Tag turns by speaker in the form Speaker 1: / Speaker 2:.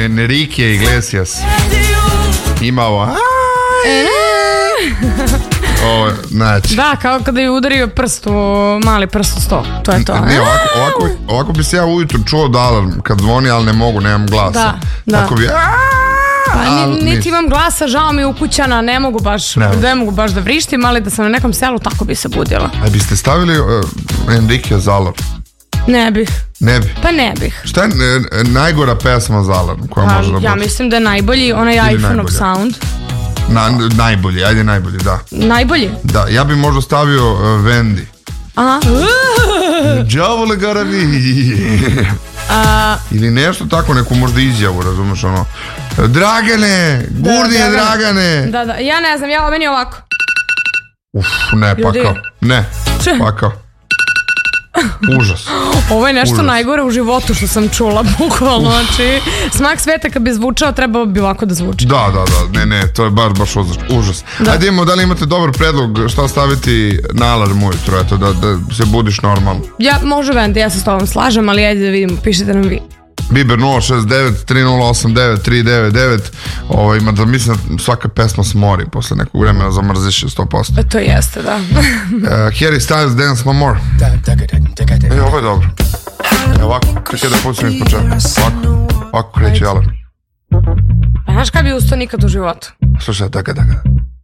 Speaker 1: Enrique Iglesias ima ovo. Znači.
Speaker 2: Da, kao kada je udario prst u mali prst u sto. To je to.
Speaker 1: Ne, ovako bi se ja ujutru čuo da alarm kad zvoni, ali ne mogu, nemam glasa.
Speaker 2: Da.
Speaker 1: Tako bi...
Speaker 2: Pa niti imam glasa, žao mi ukućana, ne mogu baš da vrištim, ali da sam na nekom selu, tako bi se budila.
Speaker 1: A biste stavili Enrique za alarm?
Speaker 2: Ne bih.
Speaker 1: Ne bi?
Speaker 2: Pa ne bih.
Speaker 1: Šta je najgora pesma za alarm koja može da bude?
Speaker 2: Ja mislim da je najbolji onaj iPhone-ov sound.
Speaker 1: Najbolji, ajde najbolji, da.
Speaker 2: Najbolji?
Speaker 1: Da, ja bi možda stavio Vendi.
Speaker 2: Aha.
Speaker 1: Đavole garavi. Ili nešto tako, neku možda izjavu, razumeš, ono. Dragane, gurnije Dragane.
Speaker 2: Da, ja ne znam, meni je ovako.
Speaker 1: Ne, pakao. Ne, pakao. Užas.
Speaker 2: Ovo je nešto najgore u životu što sam čula, bukvalno, znači smak sveta kad bi zvučao trebao bi ovako da zvuči.
Speaker 1: Da, ne, to je baš užas. Ajde imamo, da li imate dobar predlog šta staviti na alarm ujutro, eto, da se budiš normalno?
Speaker 2: Može Vendi, ja se s tobom slažem, ali ajde da vidimo, pišite nam vi.
Speaker 1: Biber 069-3089-399. Ima da mislim da svaka pesma smori posle nekog vremena, zamrziš je 100%.
Speaker 2: To jeste, da.
Speaker 1: Harry Styles, Dance No More. Ovo je dobro. Ovako, kada da pucim iz početka. Ovako kreće alarm.
Speaker 2: Pa znaš kada bi ustao nikad u životu?
Speaker 1: Slušaj, taka.